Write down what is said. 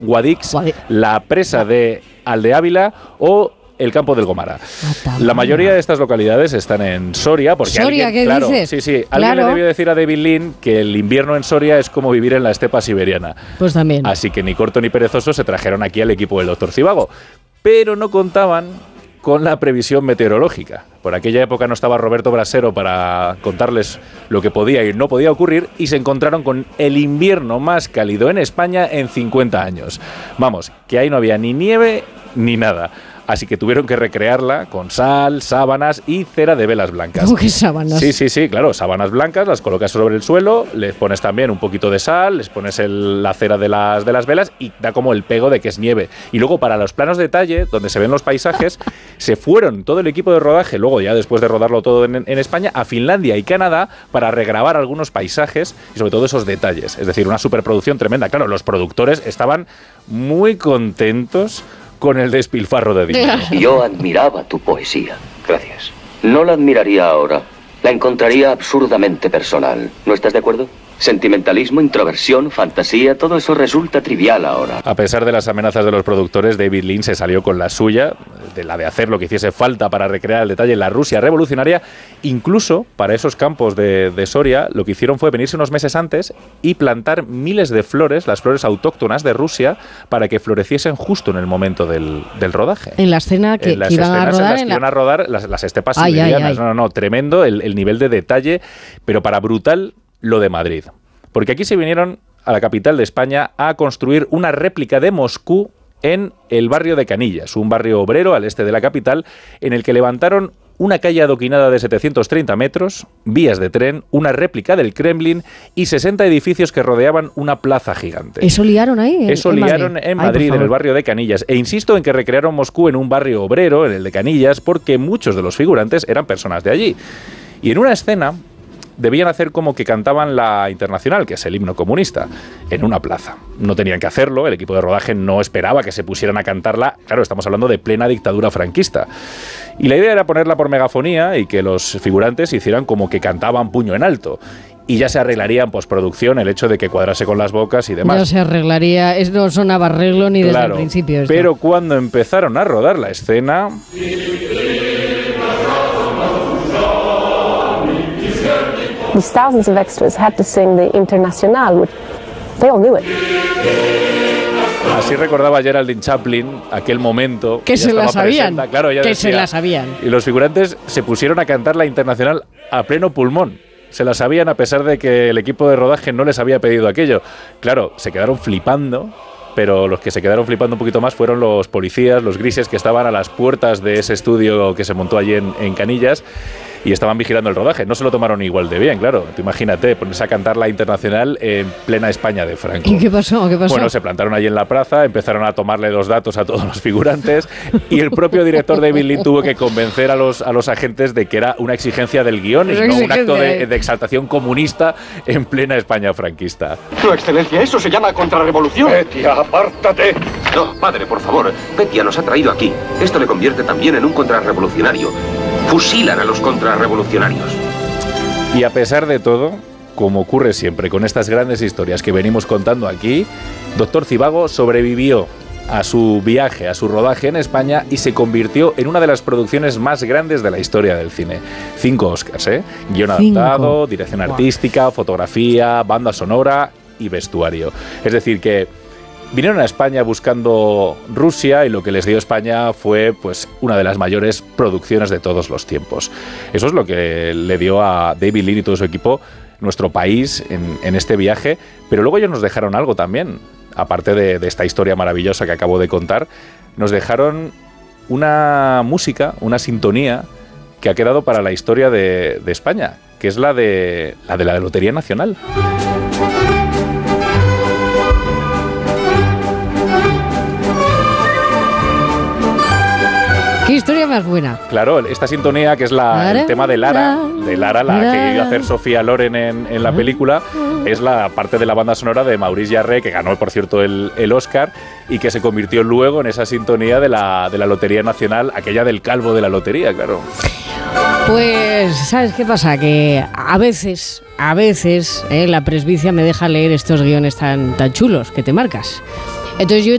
Guadix, la presa de Aldeávila o el campo del Gomara. La mayoría de estas localidades están en Soria, porque ¿Soria, alguien, qué dices? Sí, alguien le debió decir a David Lean que el invierno en Soria es como vivir en la estepa siberiana. Pues también. Así que ni corto ni perezoso se trajeron aquí al equipo del doctor Zivago, pero no contaban con la previsión meteorológica. Por aquella época no estaba Roberto Brasero para contarles lo que podía y no podía ocurrir, y se encontraron con el invierno más cálido en España en 50 años. Vamos, que ahí no había ni nieve ni nada. Así que tuvieron que recrearla con sal, sábanas y cera de velas blancas. ¿Cómo que sábanas? Sí, claro, sábanas blancas, las colocas sobre el suelo, les pones también un poquito de sal, les pones la cera de las velas y da como el pego de que es nieve. Y luego para los planos de detalle, donde se ven los paisajes, se fueron todo el equipo de rodaje, luego ya después de rodarlo todo en España, a Finlandia y Canadá para regrabar algunos paisajes y sobre todo esos detalles. Es decir, una superproducción tremenda. Claro, los productores estaban muy contentos con el despilfarro de dinero. Yo admiraba tu poesía. Gracias. No la admiraría ahora. La encontraría absurdamente personal. ¿No estás de acuerdo? Sentimentalismo, introversión, fantasía, todo eso resulta trivial ahora. A pesar de las amenazas de los productores, David Lean se salió con la suya, de la de hacer lo que hiciese falta para recrear el detalle en la Rusia revolucionaria. Incluso para esos campos de Soria, lo que hicieron fue venirse unos meses antes y plantar miles de flores, las flores autóctonas de Rusia, para que floreciesen justo en el momento del rodaje. En la escena que iban a rodar. En las que iban a rodar las estepas siberianas. No, tremendo el nivel de detalle, pero para brutal lo de Madrid. Porque aquí se vinieron a la capital de España a construir una réplica de Moscú en el barrio de Canillas, un barrio obrero al este de la capital, en el que levantaron una calle adoquinada de 730 metros, vías de tren, una réplica del Kremlin y 60 edificios que rodeaban una plaza gigante. ¿Eso liaron ahí? Eso liaron en Madrid, en el barrio de Canillas. E insisto en que recrearon Moscú en un barrio obrero, en el de Canillas, porque muchos de los figurantes eran personas de allí. Y en una escena debían hacer como que cantaban la Internacional, que es el himno comunista, en una plaza. No tenían que hacerlo, el equipo de rodaje no esperaba que se pusieran a cantarla. Claro, estamos hablando de plena dictadura franquista. Y la idea era ponerla por megafonía y que los figurantes hicieran como que cantaban puño en alto. Y ya se arreglaría en postproducción el hecho de que cuadrase con las bocas y demás. Ya se arreglaría, no sonaba arreglo ni desde el principio. Esto. Pero cuando empezaron a rodar la escena... These thousands of extras had to sing the Internacional, which they all knew it. Así recordaba Geraldine Chaplin aquel momento. Que se la sabían. Claro, ella que decía, se la sabían. Y los figurantes se pusieron a cantar la Internacional a pleno pulmón. Se la sabían a pesar de que el equipo de rodaje no les había pedido aquello. Claro, se quedaron flipando. Pero los que se quedaron flipando un poquito más fueron los policías, los grises que estaban a las puertas de ese estudio que se montó allí en Canillas y estaban vigilando el rodaje. No se lo tomaron igual de bien, claro. Tú imagínate, ponerse a cantar la Internacional en plena España de Franco. ¿Y qué pasó? Bueno, se plantaron allí en la plaza, empezaron a tomarle los datos a todos los figurantes y el propio director David Lean tuvo que convencer a los agentes de que era una exigencia del guión y no un acto de exaltación comunista en plena España franquista. ¡Su excelencia, eso se llama contrarrevolución! ¡Petia, apártate! No, padre, por favor. Petia nos ha traído aquí. Esto le convierte también en un contrarrevolucionario. Fusilan a los contrarrevolucionarios. Y a pesar de todo, como ocurre siempre con estas grandes historias que venimos contando aquí, Dr. Zivago sobrevivió a su viaje, a su rodaje en España y se convirtió en una de las producciones más grandes de la historia del cine. 5 Oscars, Guión adaptado, dirección artística, fotografía, banda sonora y vestuario. Es decir que vinieron a España buscando Rusia y lo que les dio España fue pues una de las mayores producciones de todos los tiempos. Eso es lo que le dio a David Lean y todo su equipo nuestro país en este viaje, pero luego ellos nos dejaron algo también, aparte de esta historia maravillosa que acabo de contar, nos dejaron una música, una sintonía que ha quedado para la historia de España, que es la de la Lotería Nacional. ¿Qué historia más buena? Claro, esta sintonía que es el tema de Lara, la que iba a hacer Sofía Loren en la película, es la parte de la banda sonora de Maurice Jarre, que ganó, por cierto, el Oscar, y que se convirtió luego en esa sintonía de la Lotería Nacional, aquella del calvo de la lotería, claro. Pues, ¿sabes qué pasa? Que a veces la presbicia me deja leer estos guiones tan chulos que te marcas. Entonces yo